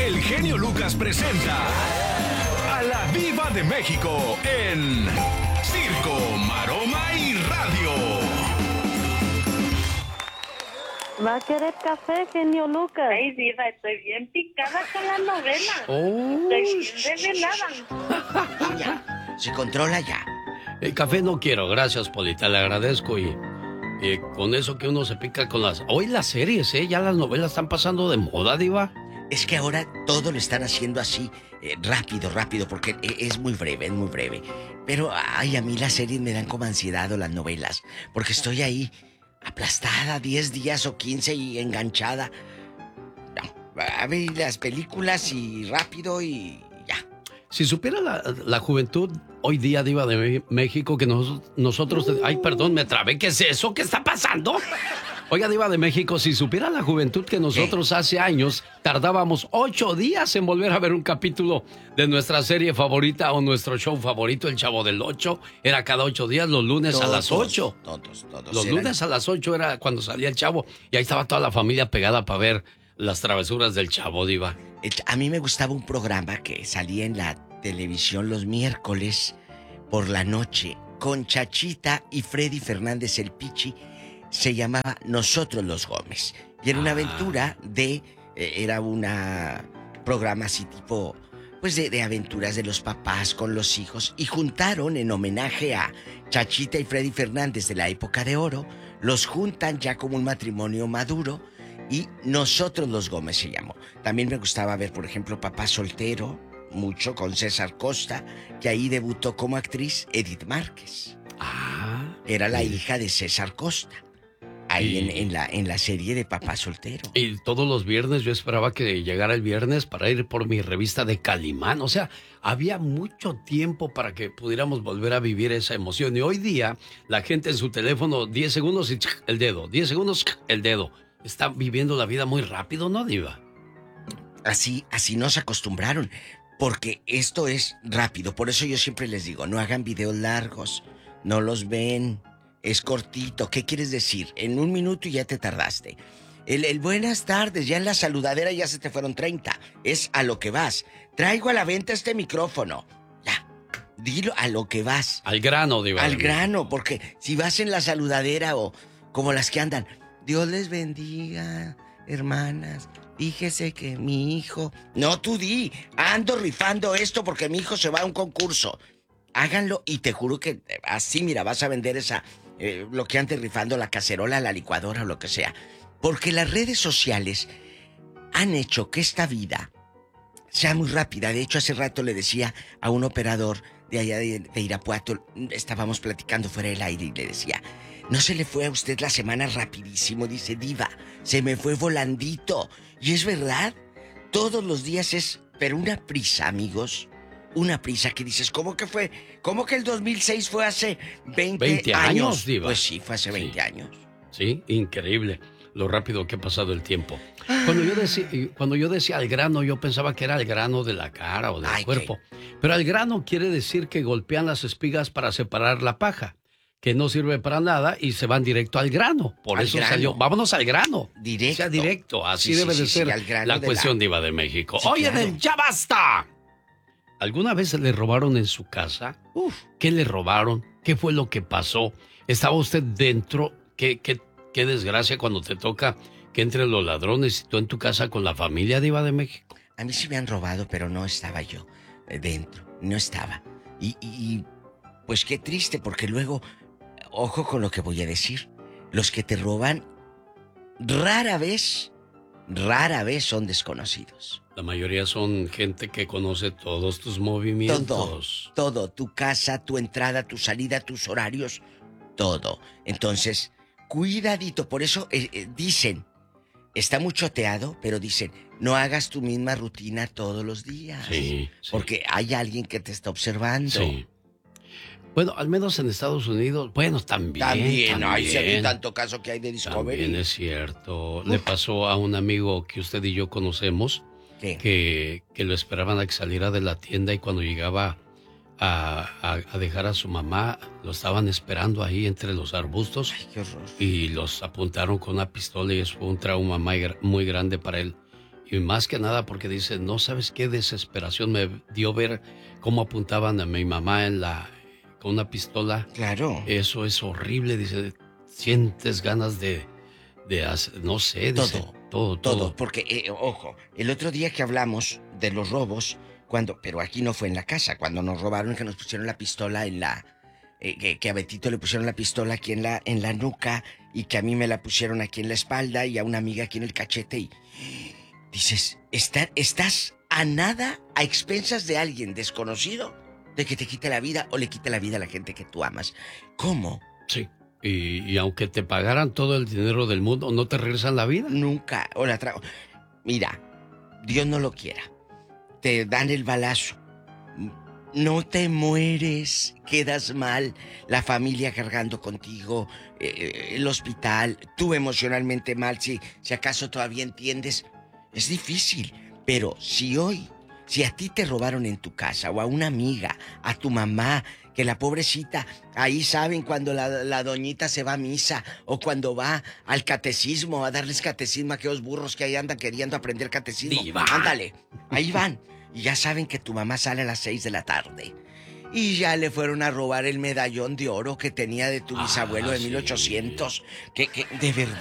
el genio Lucas presenta a la Diva de México en Circo, Maroma y Radio. ¿Va a querer café, genio Lucas? Ay, Diva, estoy bien picada con la novela. Oh. Estoy bien desvelada. Ya, se controla ya. El café no quiero, gracias, Polita, le agradezco y con eso que uno se pica con las... Hoy las series, ya las novelas están pasando de moda, Diva. Es que ahora todo lo están haciendo así, rápido, porque es muy breve. Pero, ay, a mí las series me dan como ansiedad o las novelas, porque estoy ahí aplastada 10 días o 15 y enganchada. No, a ver las películas y rápido y ya. Si supiera la juventud hoy día, Diva de México, que nosotros... Ay, perdón, me trabé. ¿Qué es eso? ¿Qué está pasando? Oiga, Diva de México, si supiera la juventud que nosotros hace años tardábamos 8 días en volver a ver un capítulo de nuestra serie favorita o nuestro show favorito, El Chavo del Ocho, era cada 8 días, los lunes a las 8. Todos. Los lunes a las 8 era cuando salía el Chavo y ahí estaba toda la familia pegada para ver las travesuras del Chavo, Diva. A mí me gustaba un programa que salía en la televisión los miércoles por la noche con Chachita y Freddy Fernández el Pichi. Se llamaba Nosotros los Gómez. Y era una aventura era una programa así tipo, pues de aventuras de los papás con los hijos. Y juntaron en homenaje a Chachita y Freddy Fernández de la época de oro. Los juntan ya como un matrimonio maduro. Y Nosotros los Gómez se llamó. También me gustaba ver, por ejemplo, Papá Soltero, mucho con César Costa, que ahí debutó como actriz Edith Márquez. Era la hija de César Costa. Ahí en la serie de Papá Soltero. Y todos los viernes yo esperaba que llegara el viernes para ir por mi revista de Calimán. O sea, había mucho tiempo para que pudiéramos volver a vivir esa emoción. Y hoy día, la gente en su teléfono, 10 segundos y el dedo, 10 segundos, el dedo. Está viviendo la vida muy rápido, ¿no, Diva? Así nos acostumbraron. Porque esto es rápido. Por eso yo siempre les digo, no hagan videos largos. No los ven. Es cortito. ¿Qué quieres decir? En 1 minuto y ya te tardaste. El buenas tardes, ya en la saludadera ya se te fueron 30. Es a lo que vas. Traigo a la venta este micrófono. Ya. Dilo a lo que vas. Al grano, Diva. Al grano, porque si vas en la saludadera o como las que andan. Dios les bendiga, hermanas. Fíjese que mi hijo... No, tú di. Ando rifando esto porque mi hijo se va a un concurso. Háganlo y te juro que así, mira, vas a vender lo que antes rifando, la cacerola, la licuadora o lo que sea. Porque las redes sociales han hecho que esta vida sea muy rápida. De hecho, hace rato le decía a un operador de allá de Irapuato, estábamos platicando fuera del aire y le decía, ¿no se le fue a usted la semana rapidísimo? Dice, Diva, se me fue volandito. Y es verdad, todos los días es, pero una prisa, amigos. Una prisa que dices, ¿cómo que fue? ¿Cómo que el 2006 fue hace 20 años? Diva. Pues sí, fue hace 20 años. Sí, increíble lo rápido que ha pasado el tiempo. Cuando yo decía al grano, yo pensaba que era al grano de la cara o del cuerpo. Pero al grano quiere decir que golpean las espigas para separar la paja, que no sirve para nada y se van directo al grano. Por eso salió, vámonos al grano. Directo. Sea directo, así debe de ser la cuestión Diva de México. Sí, Oye, claro. ¡Ya basta! ¿Alguna vez le robaron en su casa? ¿Qué le robaron? ¿Qué fue lo que pasó? ¿Estaba usted dentro? ¿Qué desgracia cuando te toca que entren los ladrones y tú en tu casa con la familia, Diva de México? A mí sí me han robado, pero no estaba yo dentro. No estaba. Y pues qué triste, porque luego, ojo con lo que voy a decir. Los que te roban rara vez son desconocidos. La mayoría son gente que conoce todos tus movimientos. Todo, tu casa, tu entrada, tu salida, tus horarios, todo. Entonces, cuidadito, por eso dicen, está muy choteado, pero dicen, no hagas tu misma rutina todos los días. Sí. Porque hay alguien que te está observando. Sí. Bueno, al menos en Estados Unidos, bueno, también. Ay, si hay tanto caso que hay de Discovery. También es cierto. Le pasó a un amigo que usted y yo conocemos, que lo esperaban a que saliera de la tienda y cuando llegaba a dejar a su mamá, lo estaban esperando ahí entre los arbustos. Ay, qué horror. Y los apuntaron con una pistola y eso fue un trauma muy grande para él. Y más que nada porque dice, no sabes qué desesperación me dio ver cómo apuntaban a mi mamá con una pistola. Claro. Eso es horrible, dice, sientes ganas de hacer, no sé, dice, todo. Porque, ojo, el otro día que hablamos de los robos, pero aquí no fue en la casa, cuando nos robaron, que nos pusieron la pistola en la... que a Betito le pusieron la pistola aquí en la nuca, y que a mí me la pusieron aquí en la espalda, y a una amiga aquí en el cachete, y... Dices, estás a nada, a expensas de alguien desconocido, de que te quite la vida o le quite la vida a la gente que tú amas. ¿Cómo? Sí. Y aunque te pagaran todo el dinero del mundo, ¿no te regresan la vida? Nunca. Mira, Dios no lo quiera. Te dan el balazo. No te mueres, quedas mal, la familia cargando contigo, el hospital, tú emocionalmente mal, si acaso todavía entiendes. Es difícil, pero si a ti te robaron en tu casa, o a una amiga, a tu mamá, que la pobrecita, ahí saben cuando la doñita se va a misa, o cuando va al catecismo, a darles catecismo a aquellos burros que ahí andan queriendo aprender catecismo. Diva. Ándale, ahí van, y ya saben que tu mamá sale a las 6 de la tarde. Y ya le fueron a robar el medallón de oro que tenía de tu bisabuelo de 1800, que de verdad.